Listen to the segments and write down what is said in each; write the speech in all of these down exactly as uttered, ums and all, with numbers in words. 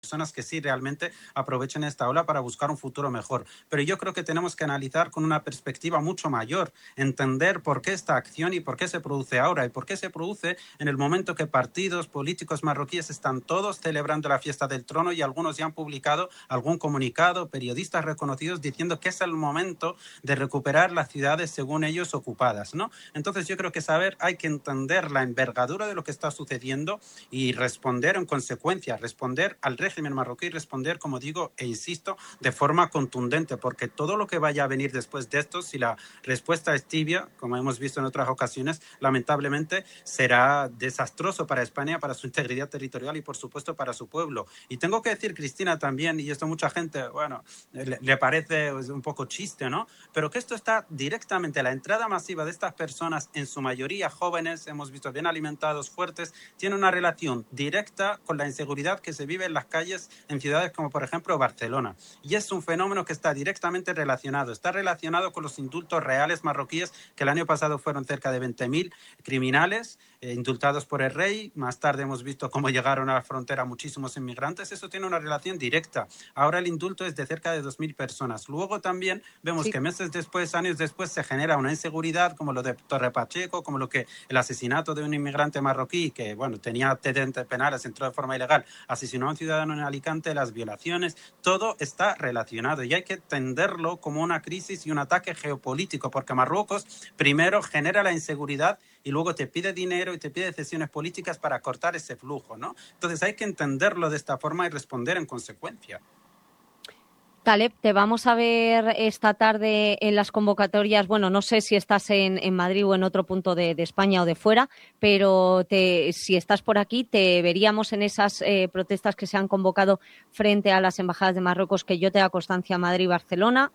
personas que sí realmente aprovechen esta ola para buscar un futuro mejor. Pero yo creo que tenemos que analizar con una perspectiva mucho mayor, entender por qué esta acción y por qué se produce ahora y por qué se produce en el momento que partidos políticos marroquíes están todos celebrando la fiesta del trono y algunos ya han publicado algún comunicado, periodistas reconocidos diciendo que es el momento de recuperar las ciudades según ellos ocupadas, ¿no? Entonces yo creo que saber, hay que entender la envergadura de lo que está sucediendo y responder en consecuencia, responder al régimen marroquí, responder, como digo, e insisto, de forma contundente, porque todo lo que vaya a venir después de esto, si la respuesta es tibia, como hemos visto en otras ocasiones, lamentablemente será desastroso para España, para su integridad territorial y, por supuesto, para su pueblo. Y tengo que decir, Cristina, también, y esto mucha gente, bueno, le, le parece un poco chiste, ¿no? Pero que esto está directamente, la entrada masiva de estas personas, en su mayoría jóvenes, hemos visto bien alimentados, fuertes, tiene una relación directa con la inseguridad que se vive en las calles en ciudades como, por ejemplo, Barcelona. Y es un fenómeno que está directamente relacionado. Está relacionado con los indultos reales marroquíes, que el año pasado fueron cerca de veinte mil criminales eh, indultados por el rey. Más tarde hemos visto cómo llegaron a la frontera muchísimos inmigrantes. Eso tiene una relación directa. Ahora el indulto es de cerca de dos mil personas. Luego también vemos Sí. que meses después, años después, se genera una inseguridad como lo de Torre Pacheco, como lo que el asesinato de un inmigrante marroquí que, bueno, tenía antecedentes penales, entró de forma ilegal, asesinó a un ciudadano en Alicante, las violaciones, todo está relacionado y hay que entenderlo como una crisis y un ataque geopolítico, porque Marruecos primero genera la inseguridad y luego te pide dinero y te pide decisiones políticas para cortar ese flujo, ¿no? Entonces hay que entenderlo de esta forma y responder en consecuencia. Taleb, te vamos a ver esta tarde en las convocatorias. Bueno, no sé si estás en, en Madrid o en otro punto de, de España o de fuera, pero te, si estás por aquí, te veríamos en esas eh, protestas que se han convocado frente a las embajadas de Marruecos, que yo te da constancia, Madrid y Barcelona.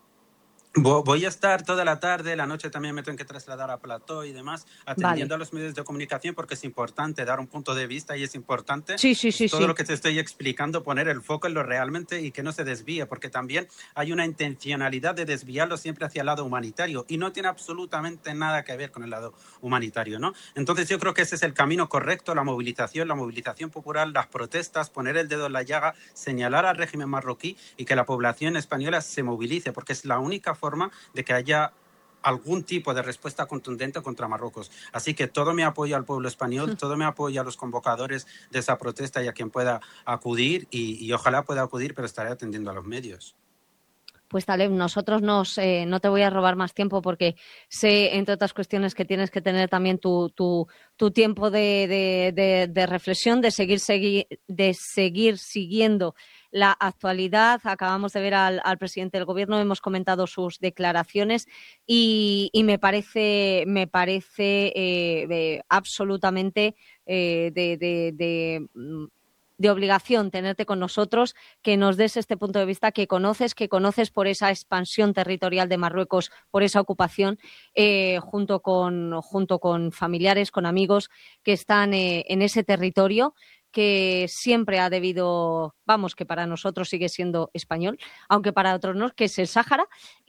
Voy a estar toda la tarde, la noche también me tengo que trasladar a Plató y demás, atendiendo Vale. a los medios de comunicación porque es importante dar un punto de vista y es importante Sí, sí, sí, todo sí. lo que te estoy explicando, poner el foco en lo realmente y que no se desvíe, porque también hay una intencionalidad de desviarlo siempre hacia el lado humanitario y no tiene absolutamente nada que ver con el lado humanitario, ¿no? Entonces yo creo que ese es el camino correcto, la movilización, la movilización popular, las protestas, poner el dedo en la llaga, señalar al régimen marroquí y que la población española se movilice, porque es la única forma de que haya algún tipo de respuesta contundente contra Marruecos. Así que todo mi apoyo al pueblo español, todo mi apoyo a los convocadores de esa protesta y a quien pueda acudir y, y ojalá pueda acudir, pero estaré atendiendo a los medios. Pues Taleb, nosotros nos, eh, no te voy a robar más tiempo porque sé, entre otras cuestiones, que tienes que tener también tu, tu, tu tiempo de, de, de, de reflexión, de seguir, seguir, de seguir siguiendo la actualidad. Acabamos de ver al, al presidente del gobierno, hemos comentado sus declaraciones y, y me parece, me parece eh, eh, absolutamente eh, de, de, de de obligación tenerte con nosotros, que nos des este punto de vista que conoces, que conoces por esa expansión territorial de Marruecos, por esa ocupación, eh, junto con, junto con familiares, con amigos que están eh, en ese territorio, que siempre ha debido, vamos, que para nosotros sigue siendo español, aunque para otros no, que es el Sáhara,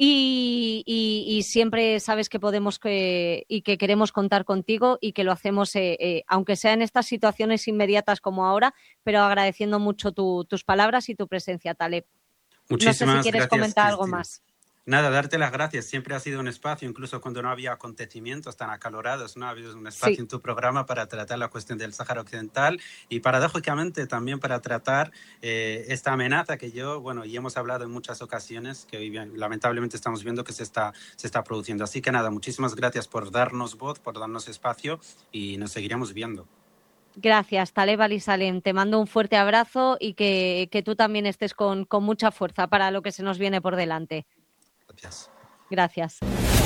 y, y, y siempre sabes que podemos que, y que queremos contar contigo y que lo hacemos, eh, eh, aunque sea en estas situaciones inmediatas como ahora, pero agradeciendo mucho tu, tus palabras y tu presencia, Taleb. No sé si Muchísimas quieres gracias, comentar algo Cristina. más. Nada, darte las gracias. Siempre ha sido un espacio, incluso cuando no había acontecimientos tan acalorados, ¿no? Ha habido un espacio Sí. en tu programa para tratar la cuestión del Sáhara Occidental y paradójicamente también para tratar eh, esta amenaza que yo, bueno, y hemos hablado en muchas ocasiones, que hoy lamentablemente estamos viendo que se está, se está produciendo. Así que nada, muchísimas gracias por darnos voz, por darnos espacio y nos seguiremos viendo. Gracias, Taleb Ali Salem. Te mando un fuerte abrazo y que, que tú también estés con, con mucha fuerza para lo que se nos viene por delante. Gracias. Gracias.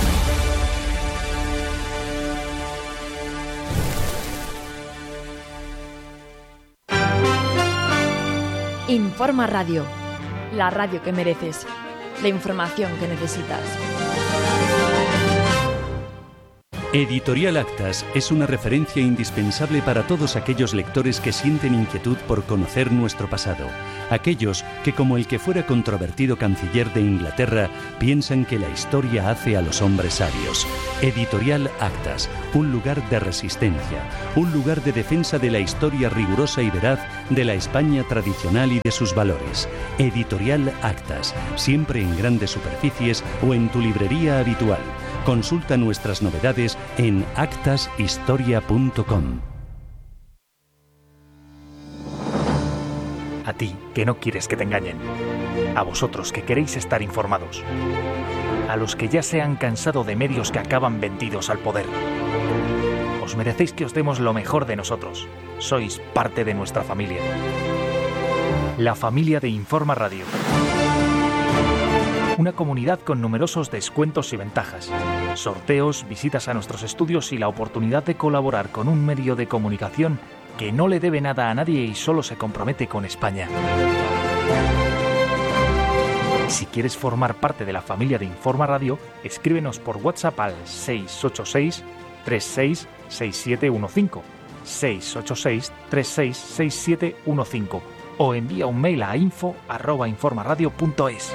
Informa Radio, la radio que mereces, la información que necesitas. Editorial Actas es una referencia indispensable para todos aquellos lectores que sienten inquietud por conocer nuestro pasado. Aquellos que, como el que fuera controvertido canciller de Inglaterra, piensan que la historia hace a los hombres sabios. Editorial Actas, un lugar de resistencia, un lugar de defensa de la historia rigurosa y veraz de la España tradicional y de sus valores. Editorial Actas, siempre en grandes superficies o en tu librería habitual. Consulta nuestras novedades en actas historia punto com. A ti, que no quieres que te engañen. A vosotros, que queréis estar informados. A los que ya se han cansado de medios que acaban vendidos al poder. Os merecéis que os demos lo mejor de nosotros. Sois parte de nuestra familia. La familia de Informa Radio. Una comunidad con numerosos descuentos y ventajas, sorteos, visitas a nuestros estudios y la oportunidad de colaborar con un medio de comunicación que no le debe nada a nadie y solo se compromete con España. Si quieres formar parte de la familia de Informa Radio, escríbenos por WhatsApp al seis ocho seis, tres seis seis siete uno cinco, seis ocho seis, tres seis seis siete uno cinco o envía un mail a info arroba informaradio punto es.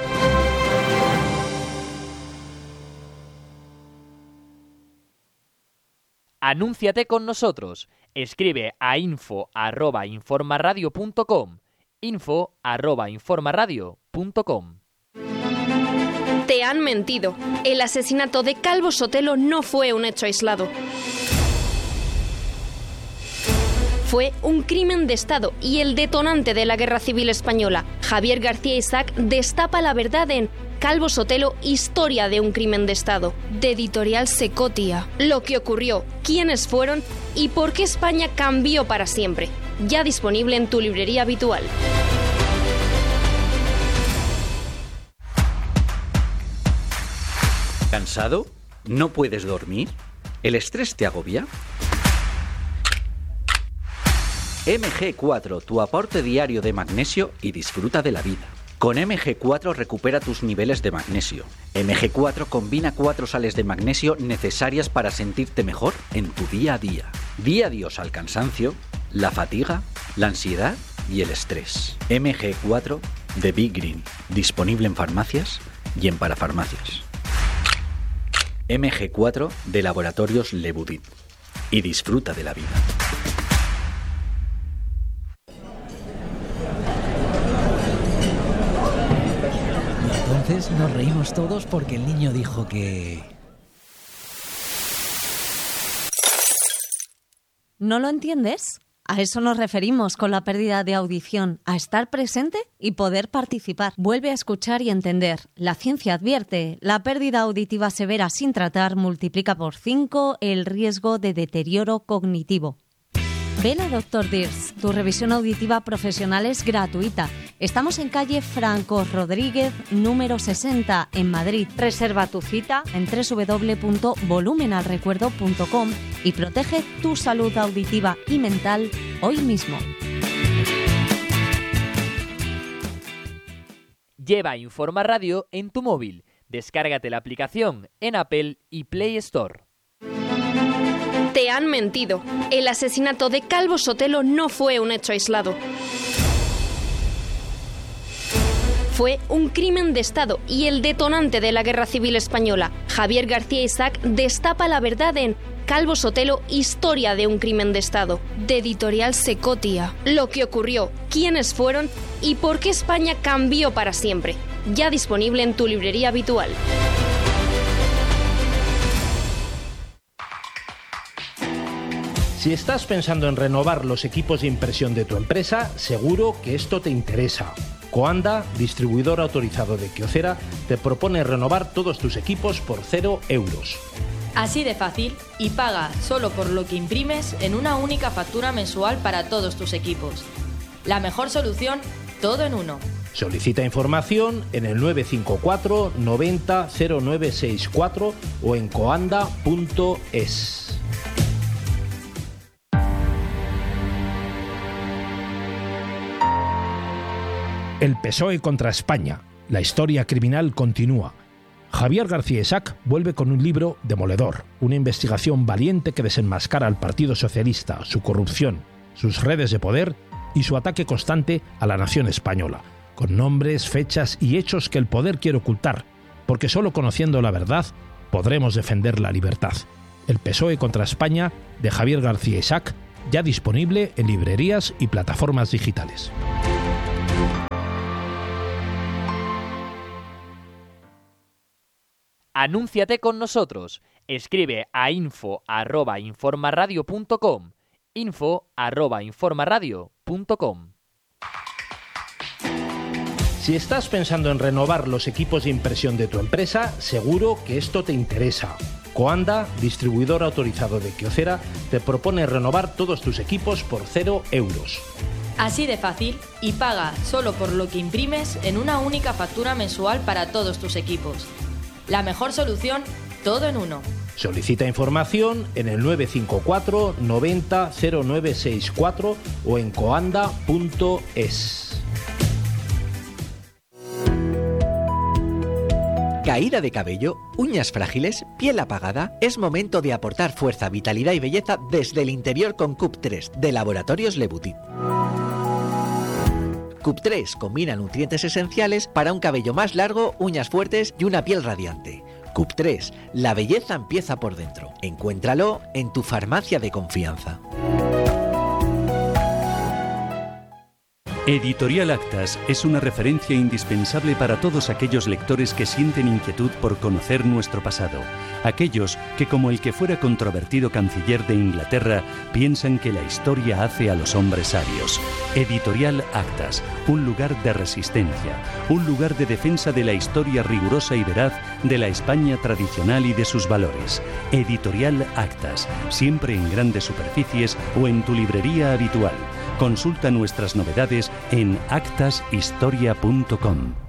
Anúnciate con nosotros. Escribe a info arroba informaradio punto com. info arroba informaradio punto com. Te han mentido. El asesinato de Calvo Sotelo no fue un hecho aislado. Fue un crimen de Estado y el detonante de la Guerra Civil Española. Javier García Isaac destapa la verdad en Calvo Sotelo, historia de un crimen de Estado, de Editorial Secotia. Lo que ocurrió, quiénes fueron y por qué España cambió para siempre. Ya disponible en tu librería habitual. ¿Cansado? ¿No puedes dormir? ¿El estrés te agobia? eme ge cuatro, tu aporte diario de magnesio y disfruta de la vida. Con eme ge cuatro recupera tus niveles de magnesio. eme ge cuatro combina cuatro sales de magnesio necesarias para sentirte mejor en tu día a día. Di adiós al cansancio, la fatiga, la ansiedad y el estrés. eme ge cuatro de Big Green, disponible en farmacias y en parafarmacias. eme ge cuatro de Laboratorios Lebudit. Y disfruta de la vida. Entonces nos reímos todos porque el niño dijo que... ¿No lo entiendes? A eso nos referimos con la pérdida de audición, a estar presente y poder participar. Vuelve a escuchar y entender. La ciencia advierte, la pérdida auditiva severa sin tratar multiplica por cinco el riesgo de deterioro cognitivo. Ven a doctor Dirs, tu revisión auditiva profesional es gratuita. Estamos en calle Franco Rodríguez, número sesenta, en Madrid. Reserva tu cita en doble u doble u doble u punto volumenalrecuerdo punto com y protege tu salud auditiva y mental hoy mismo. Lleva Informa Radio en tu móvil. Descárgate la aplicación en Apple y Play Store. Te han mentido. El asesinato de Calvo Sotelo no fue un hecho aislado. Fue un crimen de Estado y el detonante de la Guerra Civil Española. Javier García Isaac destapa la verdad en Calvo Sotelo, historia de un crimen de Estado, de Editorial Secotia. Lo que ocurrió, quiénes fueron y por qué España cambió para siempre. Ya disponible en tu librería habitual. Si estás pensando en renovar los equipos de impresión de tu empresa, seguro que esto te interesa. Coanda, distribuidor autorizado de Kyocera, te propone renovar todos tus equipos por cero euros. Así de fácil, y paga solo por lo que imprimes en una única factura mensual para todos tus equipos. La mejor solución, todo en uno. Solicita información en el nueve cinco cuatro noventa cero nueve sesenta y cuatro o en coanda punto es. El P S O E contra España. La historia criminal continúa. Javier García Isaac vuelve con un libro demoledor, una investigación valiente que desenmascara al Partido Socialista, su corrupción, sus redes de poder y su ataque constante a la nación española, con nombres, fechas y hechos que el poder quiere ocultar, porque solo conociendo la verdad podremos defender la libertad. El P S O E contra España, de Javier García Isaac, ya disponible en librerías y plataformas digitales. Anúnciate con nosotros. Escribe a info arroba informaradio punto com. info arroba informaradio punto com. Si estás pensando en renovar los equipos de impresión de tu empresa, seguro que esto te interesa. Coanda, distribuidor autorizado de Kyocera, te propone renovar todos tus equipos por cero euros. Así de fácil, y paga solo por lo que imprimes en una única factura mensual para todos tus equipos. La mejor solución, todo en uno. Solicita información en el nueve cinco cuatro noventa cero nueve sesenta y cuatro o en coanda punto es. Caída de cabello, uñas frágiles, piel apagada. Es momento de aportar fuerza, vitalidad y belleza desde el interior con C U P tres de Laboratorios Lebutit. C U P tres combina nutrientes esenciales para un cabello más largo, uñas fuertes y una piel radiante. C U P tres, la belleza empieza por dentro. Encuéntralo en tu farmacia de confianza. Editorial Actas es una referencia indispensable para todos aquellos lectores que sienten inquietud por conocer nuestro pasado. Aquellos que, como el que fuera controvertido canciller de Inglaterra, piensan que la historia hace a los hombres sabios. Editorial Actas, un lugar de resistencia, un lugar de defensa de la historia rigurosa y veraz de la España tradicional y de sus valores. Editorial Actas, siempre en grandes superficies o en tu librería habitual. Consulta nuestras novedades en actas historia punto com.